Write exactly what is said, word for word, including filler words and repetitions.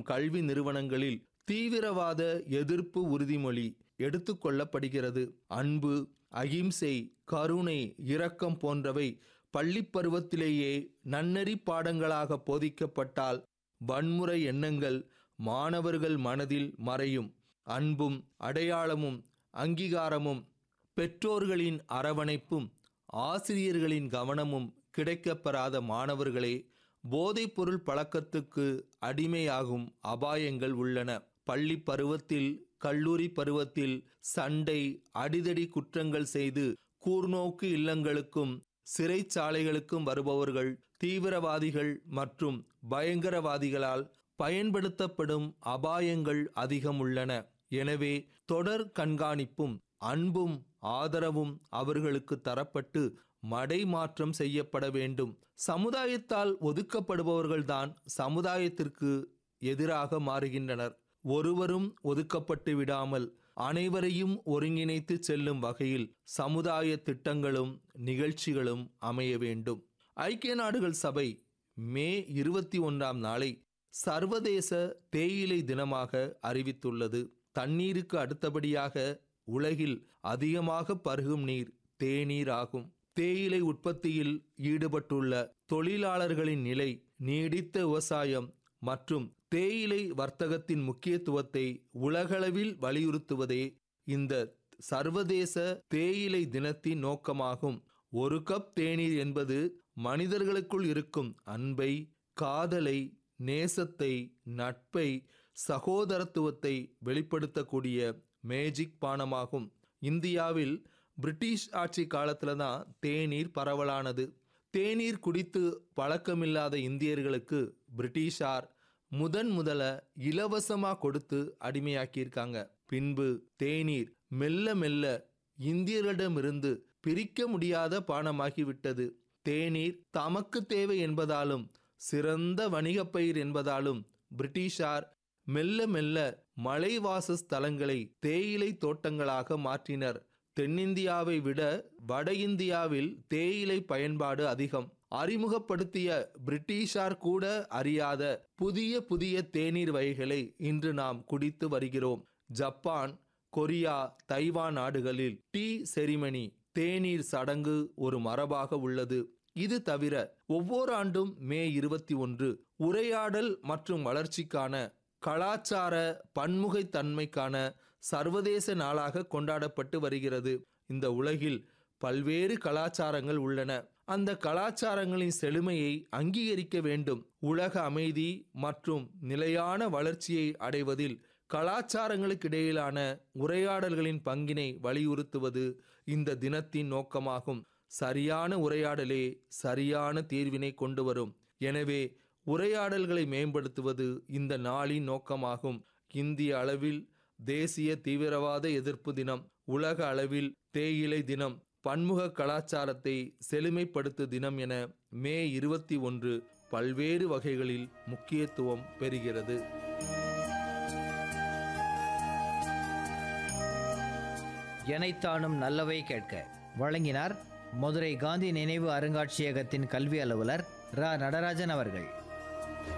கல்வி நிறுவனங்களில் தீவிரவாத எதிர்ப்பு உறுதிமொழி எடுத்துக்கொள்ளப்படுகிறது. அன்பு, அகிம்சை, கருணை, இரக்கம் போன்றவை பள்ளி பருவத்திலேயே நன்னெறி பாடங்களாக போதிக்கப்பட்டால் வன்முறை எண்ணங்கள் மாணவர்கள் மனதில் மறையும். அன்பும் அடையாளமும் அங்கீகாரமும் பெற்றோர்களின் அரவணைப்பும் ஆசிரியர்களின் கவனமும் கிடைக்கப்பெறாத மாணவர்களே போதைப்பொருள் பழக்கத்துக்கு அடிமையாகும் அபாயங்கள் உள்ளன. பள்ளி பருவத்தில், கல்லூரி பருவத்தில் சண்டை, அடிதடி குற்றங்கள் செய்து கூர்நோக்கு இல்லங்களுக்கும் சிறைச்சாலைகளுக்கும் வருபவர்கள் தீவிரவாதிகள் மற்றும் பயங்கரவாதிகளால் பயன்படுத்தப்படும் அபாயங்கள் அதிகம் உள்ளன. எனவே தொடர் கண்காணிப்பும் அன்பும் ஆதரவும் அவர்களுக்கு தரப்பட்டு மடை மாற்றம் செய்யப்பட வேண்டும். சமுதாயத்தால் ஒதுக்கப்படுபவர்கள்தான் சமுதாயத்திற்கு எதிராக மாறுகின்றனர். ஒருவரும் ஒதுக்கப்பட்டு விடாமல் அனைவரையும் ஒருங்கிணைத்து செல்லும் வகையில் சமுதாய திட்டங்களும் நிகழ்ச்சிகளும் அமைய வேண்டும். ஐக்கிய நாடுகள் சபை மே இருபத்தி ஒன்றாம் நாளை சர்வதேச தேயிலை தினமாக அறிவித்துள்ளது. தண்ணீருக்கு அடுத்தபடியாக உலகில் அதிகமாக பருகும் நீர் தேநீர் ஆகும். தேயிலை உற்பத்தியில் ஈடுபட்டுள்ள தொழிலாளர்களின் நிலை, நீடித்த விவசாயம் மற்றும் தேயிலை வர்த்தகத்தின் முக்கியத்துவத்தை உலகளவில் வலியுறுத்துவதே இந்த சர்வதேச தேயிலை தினத்தின் நோக்கமாகும். ஒரு கப் தேநீர் என்பது மனிதர்களுக்குள் இருக்கும் அன்பை, காதலை, நேசத்தை, நட்பை, சகோதரத்துவத்தை வெளிப்படுத்தக்கூடிய மேஜிக் பானமாகும். இந்தியாவில் பிரிட்டிஷ் ஆட்சி காலத்துல தான் தேநீர் பரவலானது. தேநீர் குடித்து பழக்கமில்லாத இந்தியர்களுக்கு பிரிட்டிஷார் முதன் முதல இலவசமா கொடுத்து அடிமையாக்கியிருக்காங்க. பின்பு தேநீர் மெல்ல மெல்ல இந்தியர்களிடமிருந்து பிரிக்க முடியாத பானமாகிவிட்டது. தேநீர் தமக்கு தேவை என்பதாலும் சிறந்த வணிகப் பயிர் என்பதாலும் பிரிட்டிஷார் மெல்ல மெல்ல மலைவாச ஸ்தலங்களை தேயிலை தோட்டங்களாக மாற்றினர். தென்னிந்தியாவை விட வட இந்தியாவில் தேயிலை பயன்பாடு அதிகம். அறிமுகப்படுத்திய பிரிட்டிஷார் கூட அறியாத புதிய புதிய தேநீர் வகைகளை இன்று நாம் குடித்து வருகிறோம். ஜப்பான், கொரியா, தைவான் நாடுகளில் டீ செரிமனி, தேநீர் சடங்கு ஒரு மரபாக உள்ளது. இது தவிர ஒவ்வொரு ஆண்டும் மே இருபத்தி ஒன்று உரையாடல் மற்றும் வளர்ச்சிக்கான கலாச்சார பன்முகைத்தன்மைக்கான சர்வதேச நாளாக கொண்டாடப்பட்டு வருகிறது. இந்த உலகில் பல்வேறு கலாச்சாரங்கள் உள்ளன. அந்த கலாச்சாரங்களின் செழுமையை அங்கீகரிக்க வேண்டும். உலக அமைதி மற்றும் நிலையான வளர்ச்சியை அடைவதில் கலாச்சாரங்களுக்கிடையிலான உரையாடல்களின் பங்கினை வலியுறுத்துவது இந்த தினத்தின் நோக்கமாகும். சரியான உரையாடலே சரியான தீர்வினை கொண்டு வரும். எனவே உரையாடல்களை மேம்படுத்துவது இந்த நாளின் நோக்கமாகும். இந்திய அளவில் தேசிய தீவிரவாத எதிர்ப்பு தினம், உலக அளவில் தேயிலை தினம், பன்முக கலாச்சாரத்தை செழுமைப்படுத்து தினம் என மே இருபத்தி ஒன்று பல்வேறு வகைகளில் முக்கியத்துவம் பெறுகிறது. எனைத்தானும் நல்லவை கேட்க வழங்கினார் மதுரை காந்தி நினைவு அருங்காட்சியகத்தின் கல்வி அலுவலர் ரா நடராஜன் அவர்கள்.